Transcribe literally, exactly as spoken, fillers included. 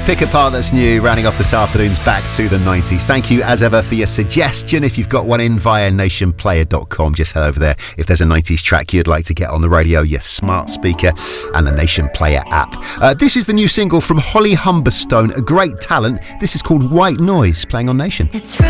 Pick a part that's new, rounding off this afternoon's Back to the nineties. Thank you, as ever, for your suggestion. If you've got one in via nation player dot com, just head over there. If there's a nineties track you'd like to get on the radio, your smart speaker and the Nation Player app. Uh, this is the new single from Holly Humberstone, a great talent. This is called White Noise, playing on Nation. It's